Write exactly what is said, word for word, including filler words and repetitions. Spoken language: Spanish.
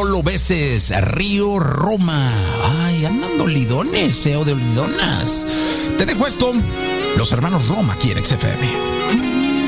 lo beses, Río Roma. Ay, andan dolidones, eh, o dolidonas. Te dejo esto, los hermanos Roma aquí en X F M.